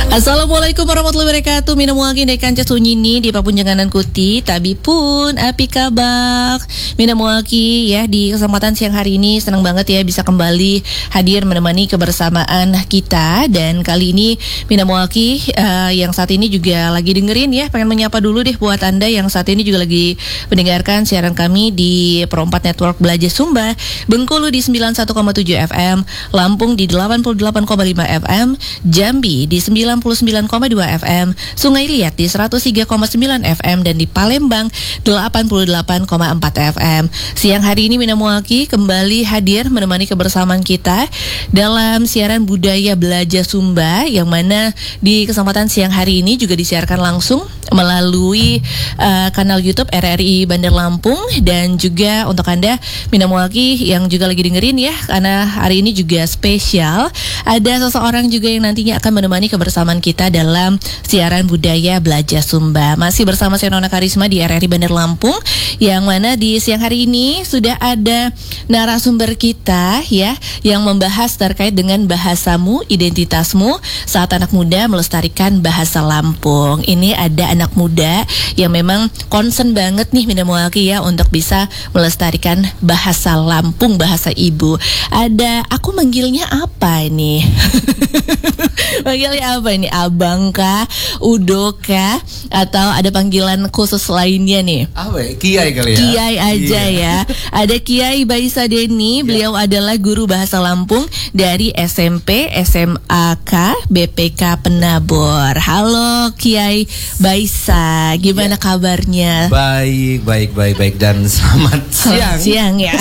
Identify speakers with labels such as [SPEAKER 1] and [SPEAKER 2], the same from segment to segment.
[SPEAKER 1] Assalamualaikum warahmatullahi wabarakatuh. Minum wagi dekan sunyini di papun janganan kuti tabi pun api kabak. Minum wagi ya di kesempatan siang hari ini senang banget ya bisa kembali hadir menemani kebersamaan kita. Dan kali ini Minum wagi yang saat ini juga lagi dengerin ya, pengen menyapa dulu deh buat Anda yang saat ini juga lagi mendengarkan siaran kami di Pro 4 Network Belajar Sumba, Bengkulu di 91,7 FM, Lampung di 88,5 FM, Jambi di 99,2 FM, Sungai Liat di 103,9 FM, dan di Palembang 88,4 FM. Siang hari ini Minum wagi kembali hadir menemani kebersamaan kita dalam siaran budaya Belajar Sumba, yang mana di kesempatan siang hari ini juga disiarkan langsung melalui kanal YouTube RRI Bandar Lampung. Dan juga untuk Anda Minum wagi yang juga lagi dengerin ya, karena hari ini juga spesial, ada seseorang juga yang nantinya akan menemani kebersamaan kita dalam siaran budaya Belajar Sumba. Masih bersama saya Nona Karisma di RRI Bandar Lampung, yang mana di siang hari ini sudah ada narasumber kita ya, yang membahas terkait dengan bahasamu, identitasmu saat anak muda melestarikan bahasa Lampung. Ini ada anak muda yang memang concern banget nih Minum wagi ya untuk bisa melestarikan bahasa Lampung, bahasa ibu. Ada, aku manggilnya apa ini? Manggilnya apa ini? Abang kah? Udo kah? Atau ada panggilan khusus lainnya nih?
[SPEAKER 2] Apa ya? Kiai kali ya?
[SPEAKER 1] Kiai aja ya. Ada Kiai Baisa Deni. Beliau adalah guru bahasa Lampung dari SMP SMAK BPK Penabor. Halo Kiai Baisa, gimana kabarnya?
[SPEAKER 2] Baik dan selamat siang
[SPEAKER 1] ya.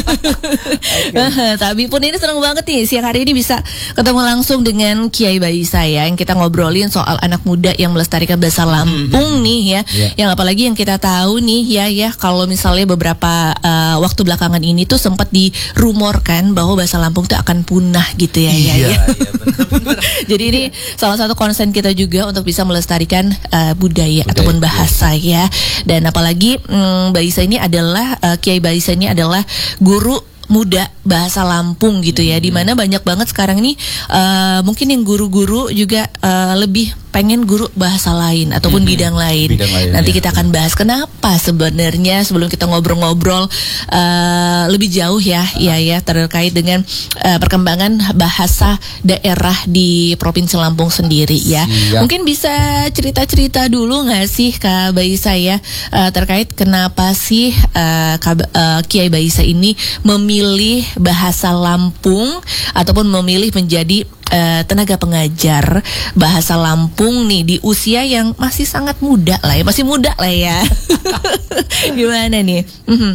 [SPEAKER 1] Tapi pun ini senang banget nih siang hari ini bisa ketemu langsung dengan Kiai Baisa ya, yang kita ngobrolin soal anak muda yang melestarikan bahasa Lampung nih ya. Yang apalagi yang kita tahu nih ya kalau misalnya beberapa waktu belakangan ini tuh sempat dirumorkan bahwa bahasa Lampung tuh akan punah gitu ya. Benar. Jadi ini salah satu konsen kita juga untuk bisa melestarikan budaya ataupun bahasa ya. Dan apalagi Baisa ini adalah Kiai Baisa ini adalah guru muda bahasa Lampung gitu ya, dimana banyak banget sekarang ini mungkin yang guru-guru juga lebih pengen guru bahasa lain ataupun bidang lain. Nanti kita akan bahas kenapa sebenarnya, sebelum kita ngobrol-ngobrol lebih jauh ya terkait dengan perkembangan bahasa daerah di Provinsi Lampung sendiri ya. Mungkin bisa cerita-cerita dulu nggak sih Kak Baisa ya, terkait kenapa sih Kiai Baisa ini memilih bahasa Lampung ataupun memilih menjadi tenaga pengajar bahasa Lampung nih di usia yang masih sangat muda lah ya, masih muda lah ya. Gimana nih?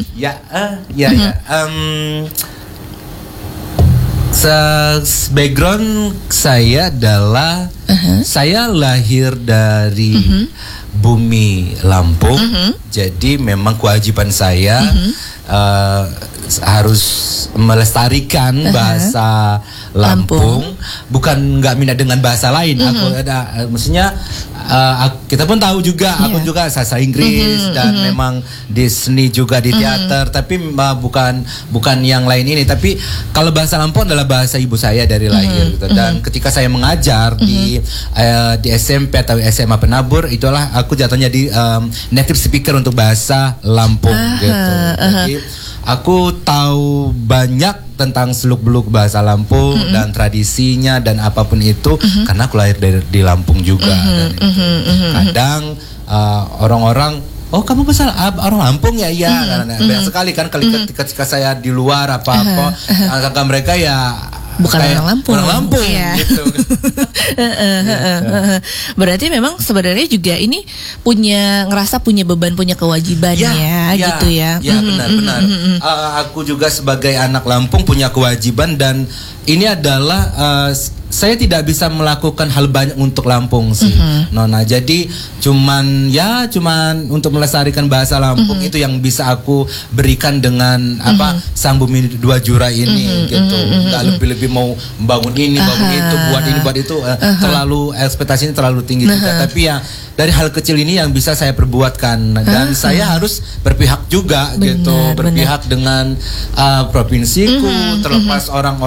[SPEAKER 2] Background saya adalah saya lahir dari bumi Lampung, jadi memang kewajiban saya harus melestarikan bahasa Lampung. Bukan nggak minat dengan bahasa lain. Aku ada, maksudnya kita pun tahu juga, aku juga bahasa Inggris dan memang di seni juga di teater, tapi bukan yang lain ini. Tapi kalau bahasa Lampung adalah bahasa ibu saya dari lahir gitu. Dan ketika saya mengajar di SMP atau SMA Penabur, itulah aku jatuhnya di native speaker untuk bahasa Lampung gitu. Jadi aku tahu banyak tentang seluk-beluk bahasa Lampung dan tradisinya dan apapun itu, karena aku lahir di Lampung juga. Dan kadang orang-orang, oh kamu bahasa orang Lampung ya? Iya. Banyak sekali kan ketika saya di luar apa-apa, kakak mereka ya
[SPEAKER 1] bukan orang Lampung
[SPEAKER 2] ya. Gitu.
[SPEAKER 1] Berarti memang sebenarnya juga ini ngerasa punya beban, punya kewajiban gitu ya.
[SPEAKER 2] Ya benar. Aku juga sebagai anak Lampung punya kewajiban, dan ini adalah saya tidak bisa melakukan hal banyak untuk Lampung sih, Nona. Jadi cuman untuk melestarikan bahasa Lampung itu yang bisa aku berikan dengan Sang Bumi Dua Jura ini gitu. Nggak lebih-lebih mau bangun ini, bangun itu, buat itu, terlalu ekspektasinya terlalu tinggi juga. Tapi ya dari hal kecil ini yang bisa saya perbuatkan, dan saya harus berpihak juga gitu, berpihak dengan provinsiku, terlepas orang-orang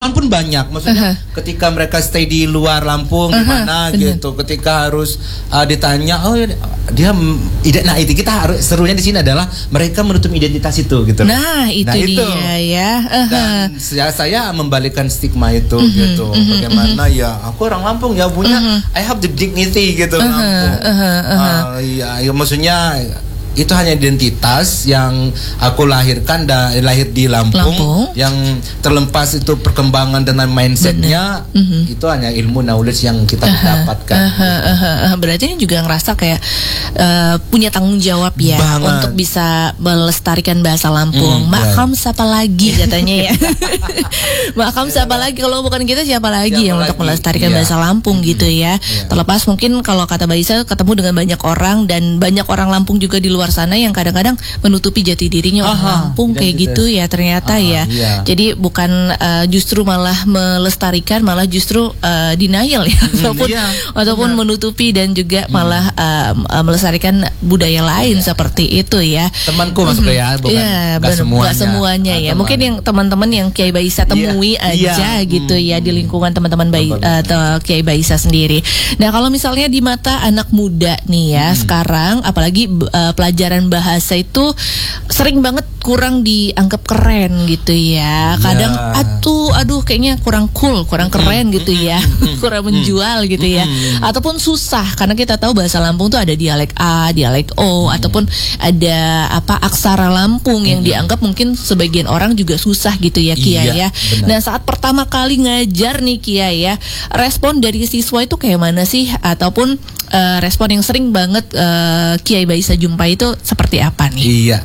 [SPEAKER 2] pun banyak. Maksudnya ketika mereka stay di luar Lampung di mana gitu, ketika harus ditanya, oh dia nah itu kita harus serunya di sini adalah mereka menutup identitas itu gitu.
[SPEAKER 1] Nah, itu dia ya.
[SPEAKER 2] Dan saya membalikkan stigma itu gitu. Bagaimana ya aku orang Lampung ya punya I have the dignity gitu Lampung. Ya maksudnya itu hanya identitas yang aku lahirkan lahir di Lampung, yang terlepas itu perkembangan dengan mindsetnya itu hanya ilmu knowledge yang kita dapatkan.
[SPEAKER 1] Berarti ini juga ngerasa kayak punya tanggung jawab ya untuk bisa melestarikan bahasa Lampung. Makam siapa lagi katanya ya. Makam siapa lagi kalau bukan kita siapa lagi yang untuk melestarikan bahasa Lampung gitu ya. Terlepas mungkin kalau kata Mbak Isa ketemu dengan banyak orang dan banyak orang Lampung juga di luar sana yang kadang-kadang menutupi jati dirinya orang Lampung kayak gitu ya ternyata ya. Jadi bukan justru malah melestarikan, malah justru denial ya ataupun menutupi dan juga malah melestarikan budaya lain seperti itu ya.
[SPEAKER 2] Temanku masuk ya, bukan gak semuanya
[SPEAKER 1] ya. Mungkin yang teman-teman yang Kiai Baisa temui aja gitu ya di lingkungan teman-teman Kiai Baisa sendiri. Nah, kalau misalnya di mata anak muda nih ya sekarang, apalagi pelajaran bahasa itu sering banget kurang dianggap keren gitu ya. Kadang aduh kayaknya kurang cool, kurang keren gitu ya. Kurang menjual gitu ya. Ataupun susah karena kita tahu bahasa Lampung tuh ada dialek A, dialek O ataupun ada aksara Lampung yang dianggap mungkin sebagian orang juga susah gitu ya Kia ya. Nah, saat pertama kali ngajar nih Kia ya, respon dari siswa itu kayak mana sih? Ataupun respon yang sering banget Kiai Baisa jumpai itu seperti apa nih?
[SPEAKER 2] Iya.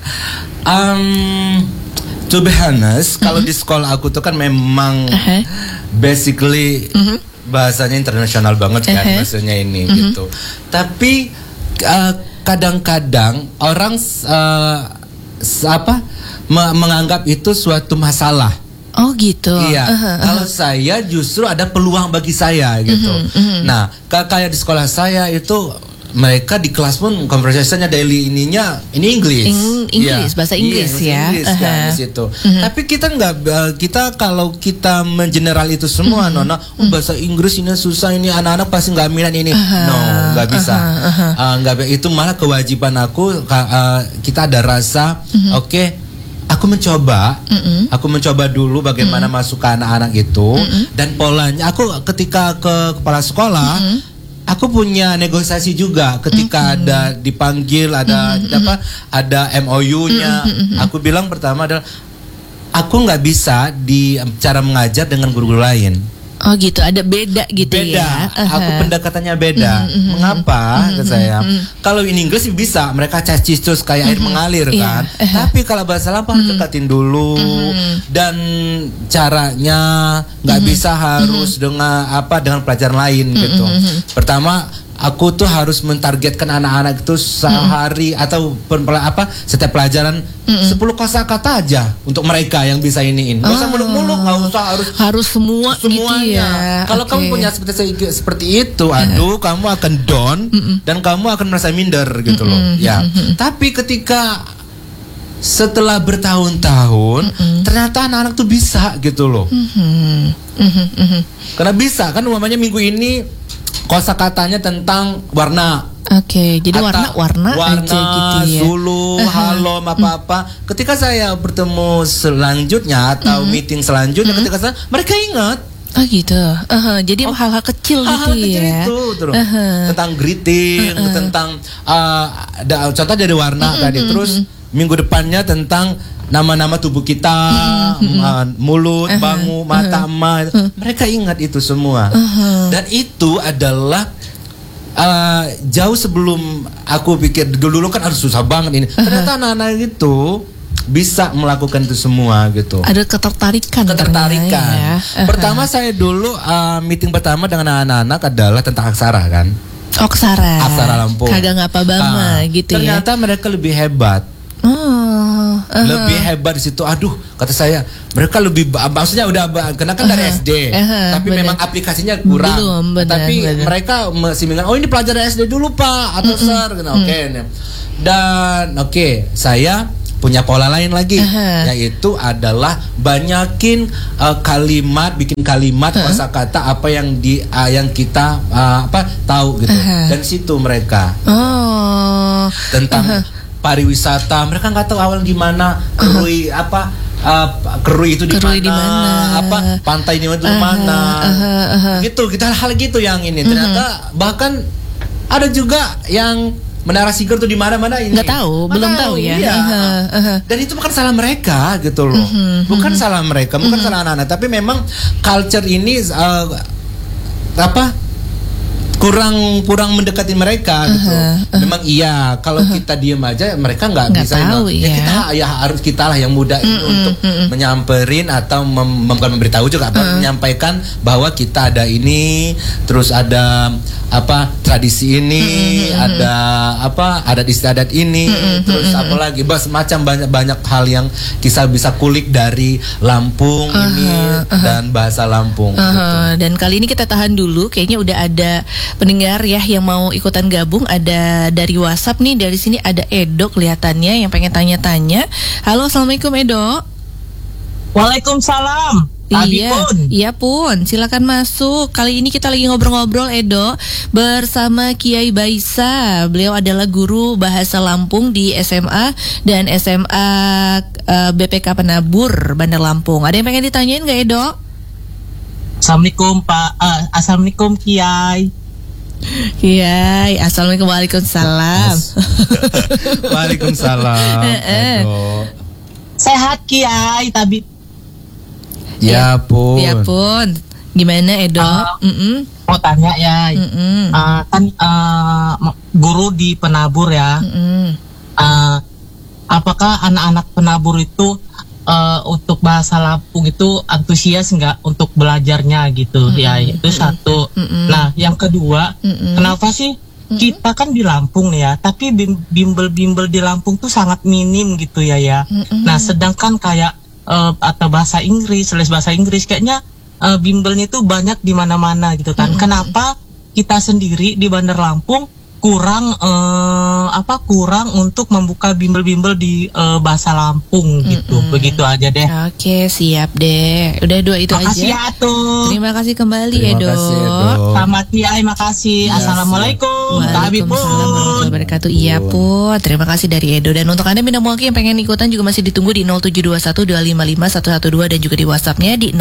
[SPEAKER 2] To be honest, kalau di sekolah aku tuh kan memang basically bahasanya internasional banget kan, maksudnya ini gitu. Tapi kadang-kadang orang menganggap itu suatu masalah.
[SPEAKER 1] Oh gitu.
[SPEAKER 2] Iya. Kalau saya justru ada peluang bagi saya gitu. Nah, kayak di sekolah saya itu mereka di kelas pun conversation-nya daily ini English, bahasa Inggris ya. Inggris kan di situ. Tapi kita kalau kita mengeneral itu semua, Nona, bahasa Inggris ini susah, ini anak-anak pasti nggak minat ini. No, nggak bisa. Itu malah kewajiban aku. Kita ada rasa, aku mencoba dulu bagaimana masuk ke anak-anak itu dan polanya. Aku ketika ke kepala sekolah, aku punya negosiasi juga ketika ada dipanggil, ada MOU-nya. Aku bilang pertama adalah aku nggak bisa di cara mengajar dengan guru-guru lain.
[SPEAKER 1] Oh gitu, ada beda gitu ya.
[SPEAKER 2] Aku pendekatannya beda. Mengapa? Kata saya. Kalau in Inggris bisa, mereka cacicus kayak air mengalir kan. Tapi kalau bahasa Lampung dekatin dulu dan caranya nggak bisa harus dengan pelajaran lain gitu. Pertama, aku tuh harus mentargetkan anak-anak itu sehari atau setiap pelajaran 10 kosakata aja untuk mereka yang bisa iniin. Gak usah muluk-muluk, gak usah harus semuanya. Gitu ya. Kalau kamu punya seperti itu, kamu akan down dan kamu akan merasa minder gitu loh. Ya. Tapi ketika setelah bertahun-tahun ternyata anak-anak tuh bisa gitu loh. Karena bisa kan, umpamanya minggu ini kosakatanya tentang warna.
[SPEAKER 1] Jadi warna aja gitu ya.
[SPEAKER 2] Zulu, halom, apa-apa. Ketika saya bertemu selanjutnya atau meeting selanjutnya, ketika saya, mereka ingat.
[SPEAKER 1] Oh gitu. Jadi hal-hal kecil gitu ya.
[SPEAKER 2] Tentang greeting, tentang contoh dari warna tadi. Terus minggu depannya tentang nama-nama tubuh kita, mulut, bangu, mata, mereka ingat itu semua. Dan itu adalah jauh sebelum aku pikir dulu kan harus susah banget ini. Ternyata anak-anak itu bisa melakukan itu semua gitu.
[SPEAKER 1] Ada ketertarikan.
[SPEAKER 2] Ya. Pertama saya dulu meeting pertama dengan anak-anak adalah tentang aksara kan. Aksara Lampung.
[SPEAKER 1] Kagak ngapa bama gitu ya.
[SPEAKER 2] Ternyata mereka lebih hebat. Lebih hebat di situ. Aduh, kata saya, mereka lebih maksudnya udah kena kan dari SD. Tapi memang aplikasinya kurang. Tapi mereka masih bilang, "Oh, ini pelajaran SD dulu, Pak." Atau Sir, gitu. Dan saya punya pola lain lagi, yaitu adalah banyakin bikin kalimat kosakata apa yang yang kita tahu gitu. Dan situ mereka tentang pariwisata, mereka nggak tahu awal gimana, Kerui itu di mana, pantai di mana, gitu, kita hal gitu yang ini. Ternyata bahkan ada juga yang Menara Siger tuh di mana-mana ini.
[SPEAKER 1] Nggak tahu, belum tahu ya.
[SPEAKER 2] Iya. Dan itu bukan salah mereka gitu loh. Bukan salah mereka, bukan salah anak-anak, tapi memang culture ini kurang mendekati mereka gitu. Memang iya, kalau kita diem aja mereka nggak bisa
[SPEAKER 1] tahu,
[SPEAKER 2] harus kita lah yang muda ini untuk menyamperin atau bukan memberitahu juga, menyampaikan bahwa kita ada ini, terus ada tradisi ini, ada adat istiadat ini, terus apalagi macam banyak hal yang kita bisa kulik dari Lampung ini dan bahasa Lampung. Gitu.
[SPEAKER 1] Dan kali ini kita tahan dulu, kayaknya udah ada pendengar ya yang mau ikutan gabung. Ada dari WhatsApp nih, dari sini ada Edo kelihatannya yang pengen tanya-tanya. Halo, assalamualaikum Edo.
[SPEAKER 3] Waalaikumsalam.
[SPEAKER 1] Iya pun, silakan masuk. Kali ini kita lagi ngobrol-ngobrol Edo bersama Kiai Baisa. Beliau adalah guru bahasa Lampung di SMA dan SMA BPK Penabur Bandar Lampung. Ada yang pengen ditanyain nggak Edo?
[SPEAKER 3] Assalamualaikum Pak. Assalamualaikum Kiai.
[SPEAKER 1] Kiai, assalamualaikum, waalaikumsalam.
[SPEAKER 2] Waalaikumsalam.
[SPEAKER 3] Sehat Kiai, tapi
[SPEAKER 2] ya pun.
[SPEAKER 1] Gimana Edo?
[SPEAKER 3] Mau tanya ya, kan guru di Penabur ya. Apakah anak-anak Penabur itu untuk bahasa Lampung itu antusias nggak untuk belajarnya gitu? Ya itu satu. Nah yang kedua, kenapa sih kita kan di Lampung ya, tapi bimbel-bimbel di Lampung tuh sangat minim gitu ya. Nah sedangkan kayak atau bahasa Inggris, les bahasa Inggris kayaknya bimbelnya itu banyak di mana-mana gitu kan. Kenapa kita sendiri di Bandar Lampung kurang untuk membuka bimbel-bimbel di bahasa Lampung gitu. Begitu aja deh.
[SPEAKER 1] Oke, siap deh. Udah dua itu
[SPEAKER 3] makasih
[SPEAKER 1] aja.
[SPEAKER 3] Ya, Tuh.
[SPEAKER 1] Terima kasih kembali Edo.
[SPEAKER 3] Selamat Kiai, makasih. Ya, assalamualaikum.
[SPEAKER 1] Waalaikumsalam warahmatullahi wabarakatuh. Iya pun. Terima kasih dari Edo. Dan untuk Anda Minda Muaki yang pengen ikutan juga masih ditunggu di 0721255112 dan juga di WhatsAppnya di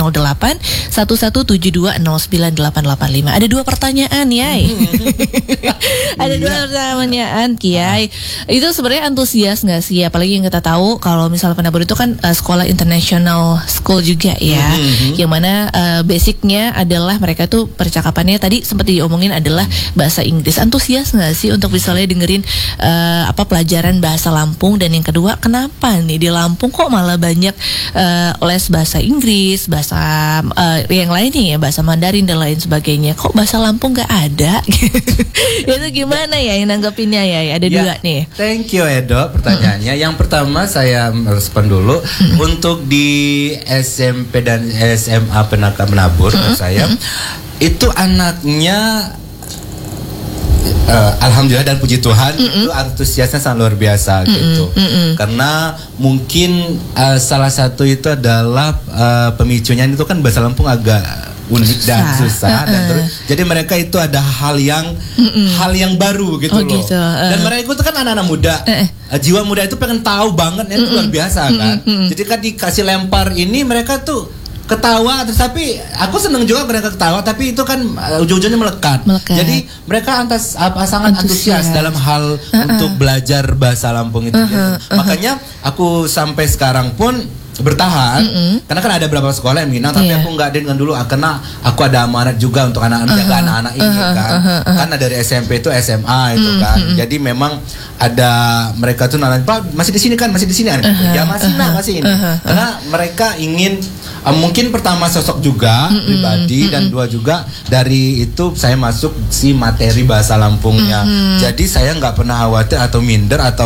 [SPEAKER 1] 081172098885. Ada dua pertanyaan ya. Ada dua pertanyaan Kiai. Itu sebenarnya antusias nggak sih? Apalagi yang kita tahu kalau misalnya Penabur itu kan sekolah international school juga ya, yang mana basicnya adalah mereka tuh percakapannya tadi sempat diomongin adalah bahasa Inggris. Antusias nggak sih untuk misalnya dengerin pelajaran bahasa Lampung? Dan yang kedua, kenapa nih di Lampung kok malah banyak les bahasa Inggris, bahasa yang lainnya ya, bahasa Mandarin dan lain sebagainya? Kok bahasa Lampung nggak ada? Itu gimana ya yang nanggepinnya ya? Ada dua nih.
[SPEAKER 2] Thank you Edo pertanyaannya. Yang pertama saya respon dulu. Untuk di SMP dan SMA Penabur saya itu anaknya alhamdulillah dan puji Tuhan itu antusiasnya sangat luar biasa gitu. Karena mungkin salah satu itu adalah pemicunya itu kan bahasa Lampung agak unik dan susah dan terus jadi mereka itu ada hal yang baru gitu loh.
[SPEAKER 1] Gitu.
[SPEAKER 2] Dan mereka itu kan anak-anak muda. Jiwa muda itu pengen tahu banget, itu luar biasa kan. Jadi kan dikasih lempar ini mereka tuh ketawa, tapi aku seneng juga mereka ketawa, tapi itu kan ujung-ujungnya melekat. Jadi mereka sangat antusias dalam hal untuk belajar bahasa Lampung itu. Makanya aku sampai sekarang pun bertahan karena kan ada beberapa sekolah yang minang, tapi aku nggak dengan dulu karena aku ada amanat juga untuk anak-anak ini kan. Karena dari SMP itu SMA itu kan. Jadi memang ada mereka tuh nanya, Pak masih di sini kan, masih di sini kan? Ya masih ini. Karena mereka ingin mungkin pertama sosok juga pribadi dan dua juga dari itu saya masuk si materi bahasa Lampungnya. Jadi saya nggak pernah khawatir atau minder atau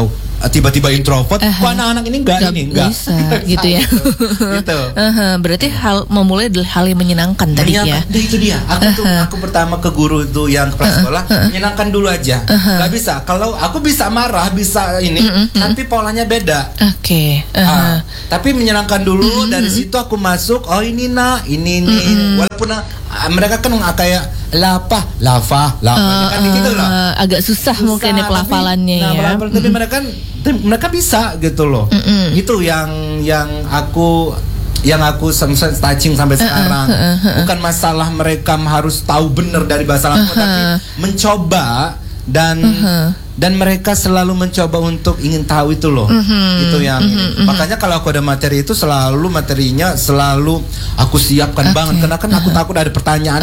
[SPEAKER 2] tiba-tiba introvert, kok anak-anak ini enggak
[SPEAKER 1] bisa gitu ya.
[SPEAKER 2] Gitu.
[SPEAKER 1] Berarti memulai dari hal yang menyenangkan tadi ya.
[SPEAKER 2] Itu dia. Aku pertama ke guru itu yang kepala sekolah, menyenangkan dulu aja. Gak bisa. Kalau aku bisa marah, bisa ini, tapi polanya beda.
[SPEAKER 1] Oke.
[SPEAKER 2] Tapi menyenangkan dulu. Dari situ aku masuk. Oh ini nak, ini. Walaupun mereka kan kayak lava kan gitu lah.
[SPEAKER 1] Agak susah mungkin ya pelafalannya ya.
[SPEAKER 2] Tapi mereka bisa gitu loh. Itu yang aku touching sampai sekarang. Bukan masalah mereka harus tahu benar dari bahasa Lampung, tapi mencoba dan mereka selalu mencoba untuk ingin tahu itu loh. Itu yang makanya kalau aku ada materi itu materinya selalu aku siapkan banget, karena kan aku takut ada pertanyaan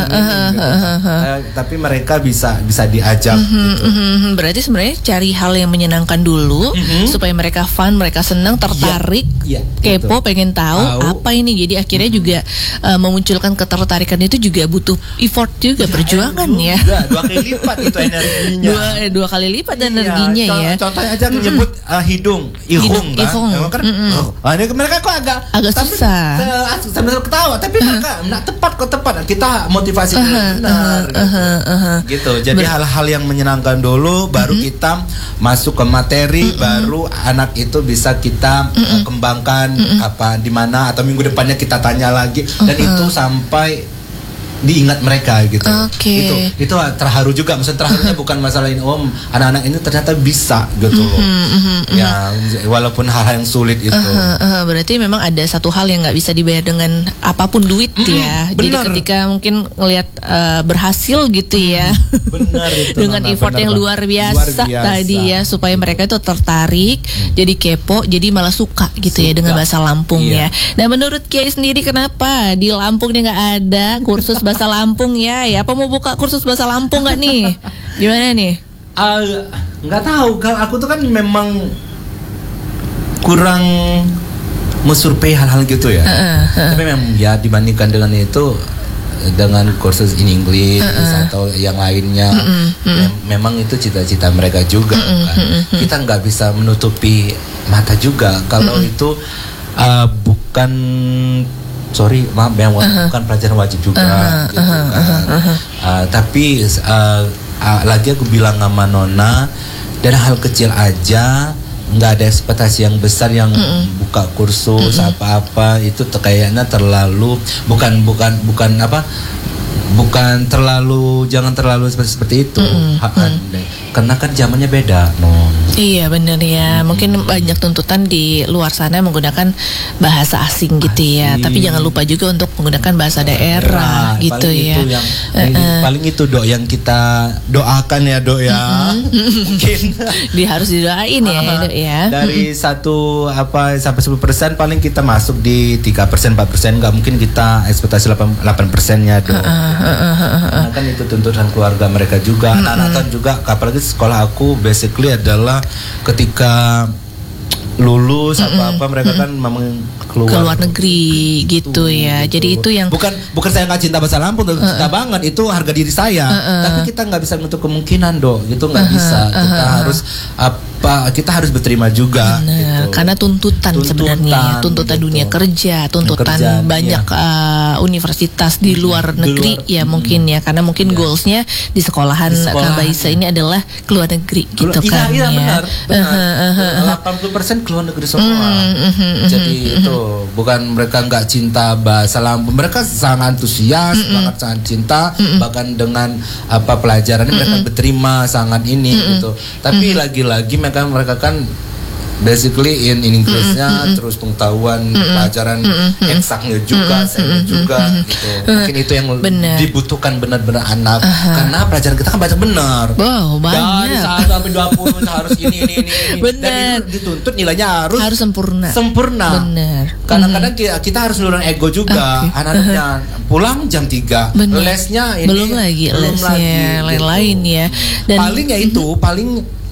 [SPEAKER 2] tapi mereka bisa diajak gitu.
[SPEAKER 1] Berarti sebenarnya cari hal yang menyenangkan dulu supaya mereka fun, mereka senang, tertarik, kepo, pengen tahu apa ini. Jadi akhirnya juga memunculkan ketertarikan itu juga butuh effort juga, perjuangan ya.
[SPEAKER 2] Dua kali lipat itu energinya.
[SPEAKER 1] Dua kali lipat energinya ya.
[SPEAKER 2] Contohnya aja menyebut hidung, ihung kan. Mereka kok agak
[SPEAKER 1] susah.
[SPEAKER 2] Sambil ketawa, tapi mereka tepat. Kita motivasi benar. Gitu. Jadi hal-hal yang menyenangkan dulu, baru kita masuk ke materi, baru anak itu bisa kita kembangkan di mana, atau minggu depannya kita tanya lagi, dan itu sampai diingat mereka gitu. Itu terharu juga. Maksudnya terharunya bukan masalah ini, anak-anak ini ternyata bisa gitu loh. Ya walaupun hal-hal yang sulit itu.
[SPEAKER 1] Berarti memang ada satu hal yang nggak bisa dibayar dengan apapun duit ya. Jadi ketika mungkin ngelihat berhasil gitu ya.
[SPEAKER 2] Benar itu.
[SPEAKER 1] Dengan effort yang luar biasa tadi ya, supaya mereka itu tertarik, jadi kepo, jadi malah suka gitu ya dengan bahasa Lampung ya. Nah menurut Kiai sendiri, kenapa di Lampung nih nggak ada kursus bahasa Lampung ya? Apa mau buka kursus bahasa Lampung nggak nih? Gimana nih?
[SPEAKER 2] Nggak tahu. Kalau aku tuh kan memang kurang mensurvei hal-hal gitu ya. Tapi memang ya dibandingkan dengan itu, dengan kursus in English atau yang lainnya, memang itu cita-cita mereka juga kan. Kita nggak bisa menutupi mata juga kalau itu bukan bukan pelajaran wajib juga gitu kan. Tapi lagi aku bilang sama Nona, dari hal kecil aja, nggak ada ekspektasi yang besar yang buka kursus apa-apa itu kayaknya terlalu jangan terlalu seperti itu. Karena kan zamannya beda,
[SPEAKER 1] Iya benar ya. Mungkin banyak tuntutan di luar sana menggunakan bahasa asing gitu ya. Tapi jangan lupa juga untuk menggunakan bahasa daerah gitu ya.
[SPEAKER 2] Paling itu yang kita doakan ya Mungkin
[SPEAKER 1] harus didoain ya Dok ya.
[SPEAKER 2] Dari 1 sampai 10% paling kita masuk di 3%, 4%. Nggak mungkin kita ekspektasi 8%-nya Dok. Karena kan itu tuntutan keluarga mereka juga. Anak-anak kan juga, apalagi sekolah aku basically adalah ketika lulus mereka kan memang keluar
[SPEAKER 1] negeri gitu ya. Jadi itu yang
[SPEAKER 2] bukan saya nggak cinta bahasa Lampung, cinta banget, itu harga diri saya. Tapi kita nggak bisa menutup kemungkinan Itu nggak bisa. Kita harus berterima juga gitu.
[SPEAKER 1] Karena tuntutan sebenarnya tuntutan gitu. Dunia kerja, tuntutan banyak universitas di luar negeri ya mungkin ya, karena mungkin goalsnya di sekolahan Kak Baisa ini adalah keluar negeri gitu kan.
[SPEAKER 2] Iya benar. 80% keluar negeri semua. Jadi itu bukan mereka nggak cinta bahasa Lampung, mereka sangat antusias, sangat cinta, bahkan dengan pelajarannya mereka berterima sangat ini gitu. Tapi lagi-lagi mereka kan basically in Inggrisnya, terus pengetahuan pelajaran eksaknya juga, juga gitu. Mungkin itu yang dibutuhkan benar-benar anak, karena pelajaran kita kan banyak benar.
[SPEAKER 1] Wow, banyak.
[SPEAKER 2] Dari 1 sampai 20 harus ini.
[SPEAKER 1] Benar.
[SPEAKER 2] Dan dituntut nilainya harus
[SPEAKER 1] sempurna.
[SPEAKER 2] Benar. Kadang-kadang kita harus nurun ego juga. Anak-anaknya pulang jam 3. Lesnya ini
[SPEAKER 1] belum lagi lesnya lain-lain ya.
[SPEAKER 2] Dan paling ya itu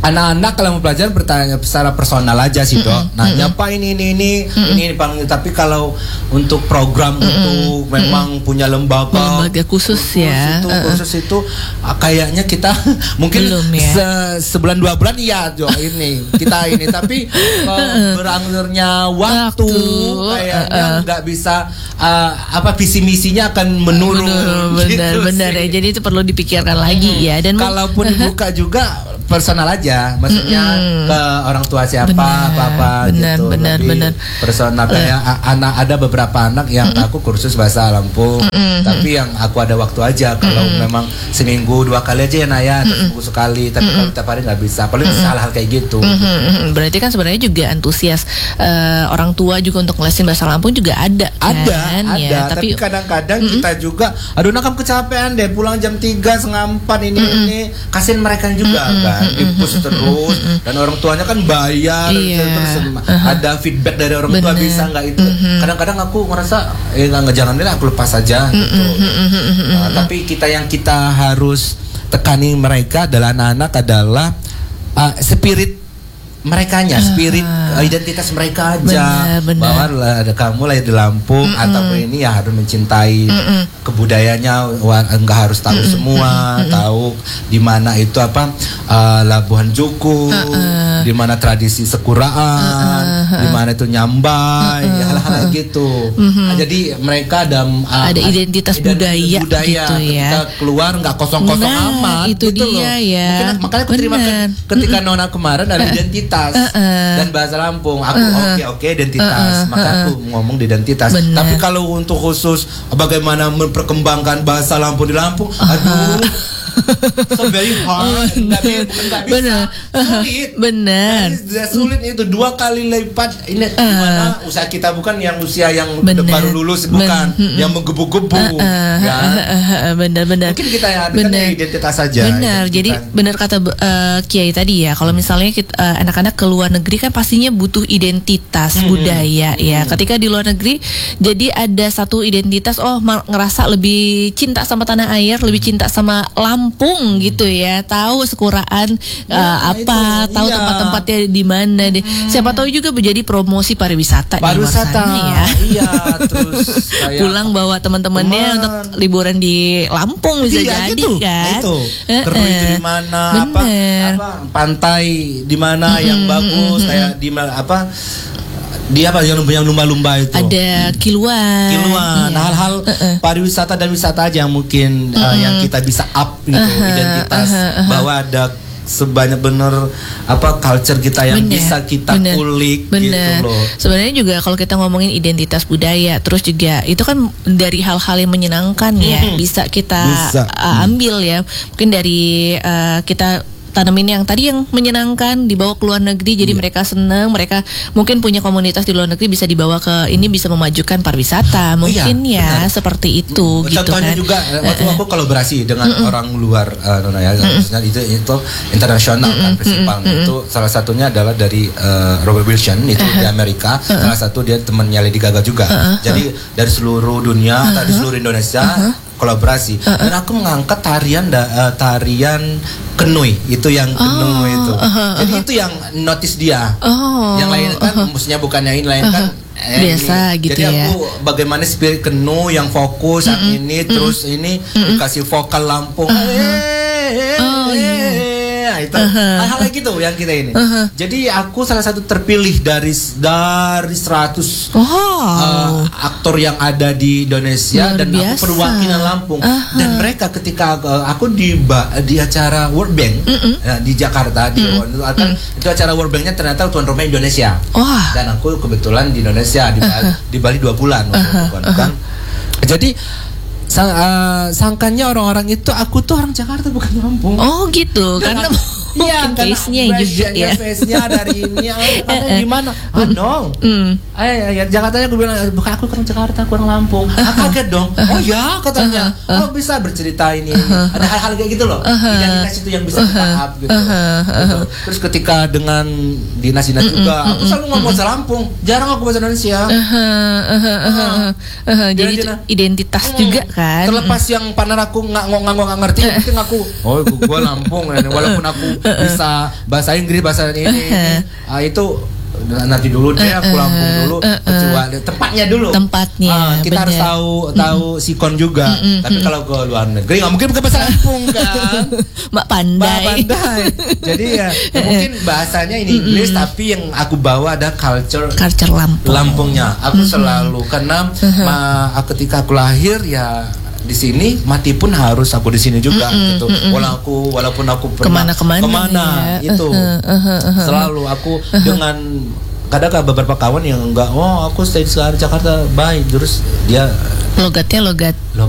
[SPEAKER 2] anak-anak kalau mau belajar bertanya secara personal aja sih Dok. Nanya Pak ini panggil. Tapi kalau untuk program untuk memang punya lembaga
[SPEAKER 1] khusus ya.
[SPEAKER 2] Khusus itu kayaknya kita mungkin
[SPEAKER 1] belum, ya?
[SPEAKER 2] sebulan 2 bulan iya Jo ini kita ini tapi berakhirnya waktu kayaknya nggak bisa visi misinya akan menurun.
[SPEAKER 1] Benar ya. Jadi itu perlu dipikirkan lagi ya. Dan
[SPEAKER 2] kalaupun dibuka juga personal aja, maksudnya ke orang tua siapa, apa gitu.
[SPEAKER 1] Benar.
[SPEAKER 2] Personal kayak anak ada beberapa anak yang aku kursus bahasa Lampung, tapi yang aku ada waktu aja. Kalau memang seminggu 2 kali aja ya Naya, atau seminggu sekali. Tapi kalau tiap hari nggak bisa. Paling hal-hal kayak gitu.
[SPEAKER 1] Berarti kan sebenarnya juga antusias orang tua juga untuk ngelesin bahasa Lampung juga ada.
[SPEAKER 2] Ada.
[SPEAKER 1] Ya,
[SPEAKER 2] Tapi kadang-kadang kita juga, aduh nakam kecapean deh, pulang jam 3:30 ini kasihin mereka juga kan. Dipush terus dan orang tuanya kan bayar terus ada feedback dari orang tua bisa nggak itu. Kadang-kadang aku ngerasa jangan deh aku lepas saja gitu. Tapi yang kita harus tekani mereka adalah anak-anak adalah spirit merekanya, spirit identitas mereka aja. Bahwa ada kamu lahir di Lampung atau ini ya harus mencintai kebudayaannya, enggak harus tahu semua, tahu di mana itu Labuhan Juku, di mana tradisi Sekuraan, di mana itu Nyambai, hal-hal gitu. Jadi mereka ada
[SPEAKER 1] identitas budaya gitu ya.
[SPEAKER 2] Kita keluar nggak kosong-kosong amat
[SPEAKER 1] itu
[SPEAKER 2] gitu
[SPEAKER 1] dia
[SPEAKER 2] loh.
[SPEAKER 1] ya.
[SPEAKER 2] Makanya aku terima ketika Nona kemarin ada identitas dan bahasa Lampung. Aku oke identitas. Maka aku ngomong di identitas. Tapi kalau untuk khusus bagaimana memperkembangkan bahasa Lampung di Lampung, aduh. So very hard.
[SPEAKER 1] Benar.
[SPEAKER 2] Sulit itu 2 kali lipat. Ini gimana usaha kita bukan yang usia yang baru lulus bukan yang menggebu-gebu.
[SPEAKER 1] Benar.
[SPEAKER 2] Mungkin kita yang ada identitas saja.
[SPEAKER 1] Benar. Jadi benar kata Kiai tadi ya. Kalau misalnya anak-anak ke luar negeri kan pastinya butuh identitas budaya ya. Ketika di luar negeri jadi ada satu identitas ngerasa lebih cinta sama tanah air, lebih cinta sama Lampung gitu ya, tahu Sekuraan tahu tempat-tempatnya di mana deh. Siapa tahu juga menjadi promosi pariwisata di luar sana ya.
[SPEAKER 2] Iya, terus
[SPEAKER 1] pulang bawa teman-temannya untuk liburan di Lampung bisa jadi
[SPEAKER 2] gitu,
[SPEAKER 1] kan.
[SPEAKER 2] Itu. Terus di mana pantai di mana yang bagus kayak di yang lumba-lumba itu
[SPEAKER 1] ada kiluan
[SPEAKER 2] hal-hal pariwisata dan wisata aja yang mungkin yang kita bisa up gitu identitas bahwa ada sebanyak culture kita yang bisa kita kulik gitu loh.
[SPEAKER 1] Sebenarnya juga kalau kita ngomongin identitas budaya, terus juga itu kan dari hal-hal yang menyenangkan ya, bisa kita ambil ya. Mungkin dari kita tanamin yang tadi yang menyenangkan dibawa ke luar negeri, jadi mereka senang, mereka mungkin punya komunitas di luar negeri bisa dibawa ke ini, bisa memajukan pariwisata mungkin seperti itu.
[SPEAKER 2] Contohnya
[SPEAKER 1] gitu kan.
[SPEAKER 2] juga waktu aku kolaborasi dengan orang luar maksudnya itu internasional kan festival itu salah satunya adalah dari Robert Wilson itu di Amerika, salah satu dia temannya Lady Gaga juga. Jadi dari seluruh dunia, dari seluruh Indonesia kolaborasi dan aku mengangkat tarian kenui itu yang kenui itu. Jadi itu yang notice dia. Yang lain kan maksudnya bukan yang ini lain kan
[SPEAKER 1] biasa gitu.
[SPEAKER 2] Jadi aku bagaimana spirit kenu yang fokus ini terus ini dikasih vokal Lampung. Itu hal-hal gitu yang kita ini. Jadi aku salah satu terpilih dari 100 aktor yang ada di Indonesia dan aku perwakilan Lampung. Dan mereka ketika aku di acara World Bank di Jakarta itu acara World Banknya ternyata tuan rumah Indonesia. Dan aku kebetulan di Indonesia di Bali 2 bulan kan. Jadi sangkanya orang-orang itu aku tuh orang Jakarta bukan Lampung.
[SPEAKER 1] Oh gitu, karena mungkin face-nya juga ya.
[SPEAKER 2] Face-nya dari ini gimana? No. Jakartanya aku bilang, bukan aku kurang Jakarta, kurang Lampung. Kaget dong. Oh ya katanya. Oh bisa bercerita ini. Ada hal-hal kayak gitu loh. Identitas itu yang bisa kita up gitu. Gitu. Terus ketika dengan dinas-dinas juga, aku selalu ngomong bahasa Lampung. Jarang aku bahasa Indonesia.
[SPEAKER 1] Jadi itu identitas juga kan.
[SPEAKER 2] Terlepas yang partner aku nggak ngerti, penting aku, oh gua Lampung, walaupun aku bisa bahasa Inggris, bahasa ini, itu nanti dulu deh, aku Lampung dulu, kecuali tempatnya dulu.
[SPEAKER 1] Tempatnya.
[SPEAKER 2] Kita harus tahu sikon juga. Tapi kalau ke luar negeri nggak mungkin pakai bahasa Lampung kan.
[SPEAKER 1] Mbak pandai.
[SPEAKER 2] Jadi ya mungkin bahasanya ini Inggris, tapi yang aku bawa ada culture Lampungnya. Aku selalu karena ketika aku lahir ya di sini, mati pun harus aku di sini juga gitu. Walaupun aku pernah kemana
[SPEAKER 1] ya.
[SPEAKER 2] Itu selalu aku dengan kadang beberapa kawan yang enggak, aku stay di Jakarta, bye, terus dia
[SPEAKER 1] logatnya logat